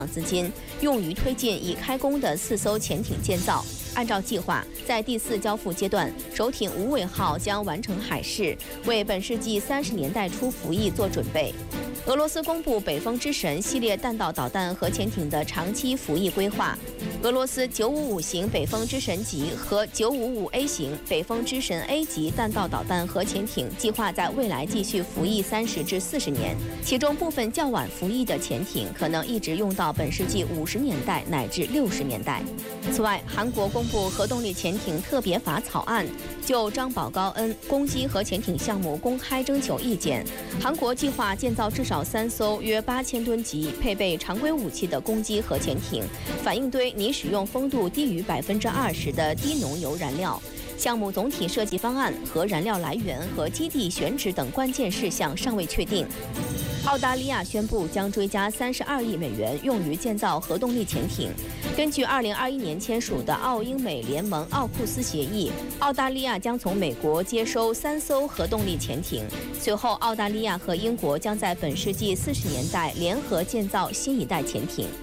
资金，用于推进已开工的4艘潜艇建造。按照计划，在第4交付阶段，首艇无尾号将完成海试，为本世纪30年代初服役做准备。俄罗斯公布北风之神系列弹道导弹核潜艇的长期服役规划。俄罗斯955型北风之神级和955A 型北风之神 A 级弹道导弹核潜艇计划在未来继续服役30至40年，其中部分较晚服役的潜艇可能一直用到本世纪50年代乃至60年代。此外，韩国公布核动力潜艇特别法草案，就张宝高恩攻击核潜艇项目公开征求意见。韩国计划建造至少3艘约8000吨级、配备常规武器的攻击核潜艇，反应堆拟使用风度低于20%的低浓油燃料。项目总体设计方案、核燃料来源和基地选址等关键事项尚未确定。澳大利亚宣布将追加32亿美元用于建造核动力潜艇。根据2021年签署的澳英美联盟奥库斯协议，澳大利亚将从美国接收3艘核动力潜艇。随后，澳大利亚和英国将在本世纪40年代联合建造新一代潜艇。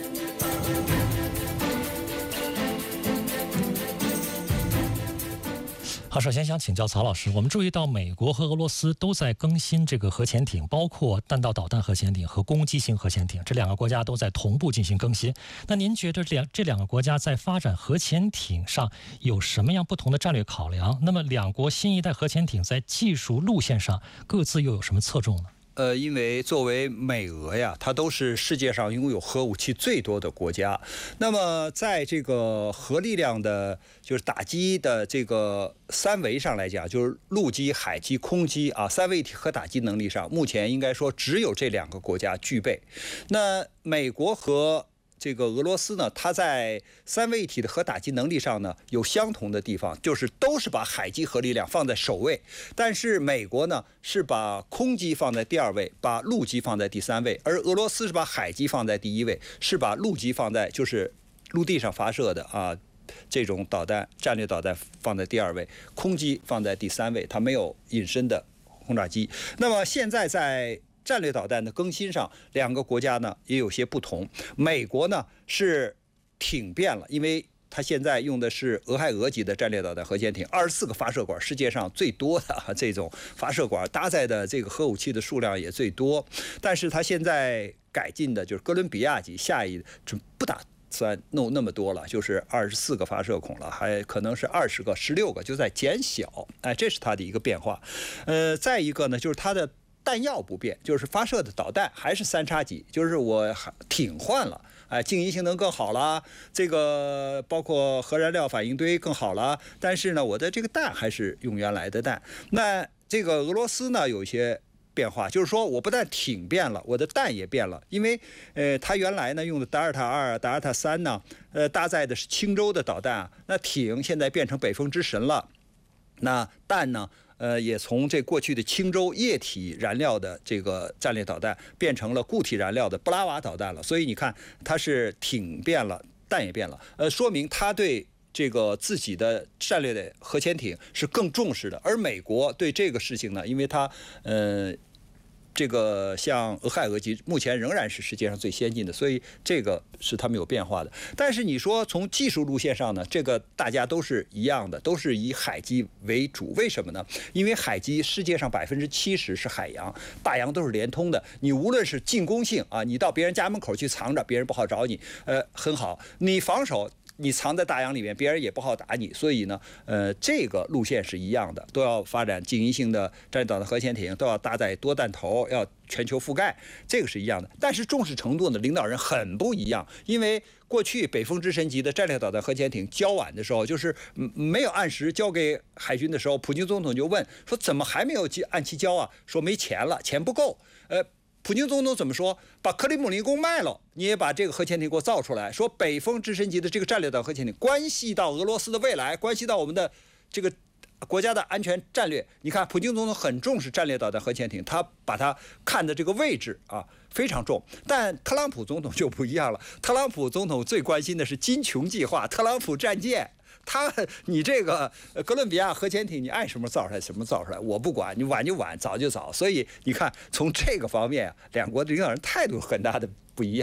好，首先想请教曹老师，我们注意到美国和俄罗斯都在更新这个核潜艇，包括弹道导弹核潜艇和攻击性核潜艇，这2个国家都在同步进行更新。那您觉得这两个国家在发展核潜艇上有什么样不同的战略考量？那么2国新一代核潜艇在技术路线上各自又有什么侧重呢？ 因为作为美俄呀，它都是世界上拥有核武器最多的国家。那么在这个核力量的，就是打击的这个3维上来讲，就是陆基、海基、空基啊，3位一体核打击能力上，目前应该说只有这2个国家具备。那美国和这个俄罗斯呢，它在3位一体的核打击能力上呢有相同的地方，就是都是把海基核力量放在首位，但是美国呢是把空基放在第2位，把陆基放在第3位，而俄罗斯是把海基放在第1位，是把陆基放在就是陆地上发射的啊这种导弹战略导弹放在第2位，空基放在第3位，它没有隐身的轰炸机。那么现在在战略导弹的更新上，2个国家呢也有些不同。美国呢是挺变了，因为它现在用的是俄亥俄级的战略导弹核潜艇，24个发射管，世界上最多的这种发射管搭载的这个核武器的数量也最多。但是它现在改进的就是哥伦比亚级，下一不打算弄那么多了，就是24个发射孔了，还可能是20个、16个，就在减小。哎，这是它的一个变化。再一个呢，就是它的弹药不变，就是发射的导弹还是3叉戟，就是我挺换了，静音性能更好了，这个包括核燃料反应堆更好了，但是呢，我的这个弹还是用原来的弹。那这个俄罗斯呢有一些变化，就是说我不但挺变了，我的弹也变了，因为它原来呢用的达尔塔2、达尔塔3呢，搭载的是青州的导弹，那挺现在变成北风之神了，那弹呢？也从这过去的青州液体燃料的这个战略导弹变成了固体燃料的布拉瓦导弹了，所以你看它是挺变了，弹也变了，说明它对这个自己的战略的核潜艇是更重视的。而美国对这个事情呢，因为它这个像俄亥俄级目前仍然是世界上最先进的，所以这个是他们有变化的。但是你说从技术路线上呢，这个大家都是一样的，都是以海基为主。为什么呢？因为海基世界上70%是海洋，大洋都是连通的。你无论是进攻性啊，你到别人家门口去藏着，别人不好找你，很好。你防守，你藏在大洋里面，别人也不好打你。所以呢，这个路线是一样的，都要发展静音性的战略导弹核潜艇，都要搭载多弹头，要全球覆盖，这个是一样的。但是重视程度呢，领导人很不一样。因为过去北风之神级的战略导弹核潜艇交晚的时候，就是没有按时交给海军的时候，普京总统就问说怎么还没有按期交啊？说没钱了，钱不够。普京总统怎么说？把克里姆林宫卖了，你也把这个核潜艇给我造出来。说北风之神级的这个战略导弹核潜艇关系到俄罗斯的未来，关系到我们的这个国家的安全战略。你看，普京总统很重视战略导弹核潜艇，他把它看的这个位置啊非常重。但特朗普总统就不一样了，特朗普总统最关心的是金琼计划，特朗普战舰。你这个哥伦比亚核潜艇，你爱什么造出来什么造出来，我不管，你晚就晚，早就早。所以你看，从这个方面，2国的领导人态度很大的不一样。